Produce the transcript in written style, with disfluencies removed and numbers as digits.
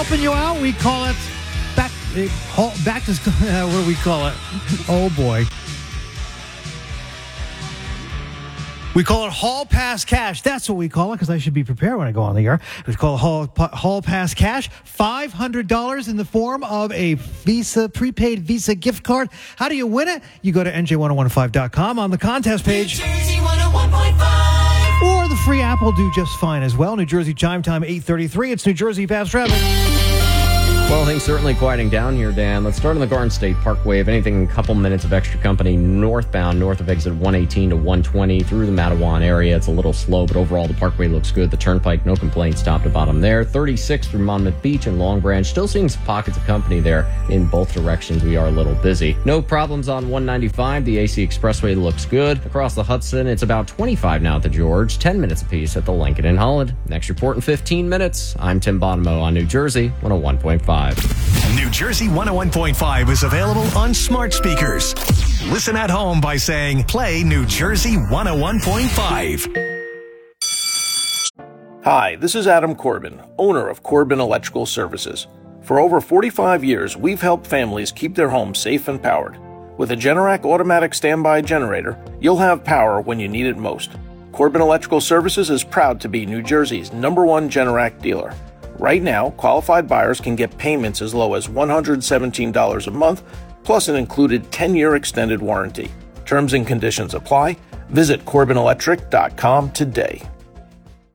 helping you out. We call it back to what do we call it? Oh boy. We call it Hall Pass Cash. That's what we call it, because I should be prepared when I go on the air. We call it Hall Pass Cash. $500 in the form of a prepaid Visa gift card. How do you win it? You go to NJ1015.com on the contest page. New Jersey 101.5. Or the free app will do just fine as well. New Jersey Chime Time 8:33. It's New Jersey Fast Travel. Well, things certainly quieting down here, Dan. Let's start on the Garden State Parkway. If anything, a couple minutes of extra company northbound, north of exit 118 to 120 through the Matawan area. It's a little slow, but overall the parkway looks good. The Turnpike, no complaints top to bottom there. 36 through Monmouth Beach and Long Branch. Still seeing some pockets of company there in both directions. We are a little busy. No problems on 195. The AC Expressway looks good. Across the Hudson, it's about 25 now at the George. 10 minutes apiece at the Lincoln and Holland. Next report in 15 minutes. I'm Tim Bonomo on New Jersey 101.5. New Jersey 101.5 is available on smart speakers. Listen at home by saying, play New Jersey 101.5. Hi, this is Adam Corbin, owner of Corbin Electrical Services. For over 45 years, we've helped families keep their homes safe and powered. With a Generac automatic standby generator, you'll have power when you need it most. Corbin Electrical Services is proud to be New Jersey's #1 Generac dealer. Right now, qualified buyers can get payments as low as $117 a month, plus an included 10-year extended warranty. Terms and conditions apply. Visit CorbinElectric.com today.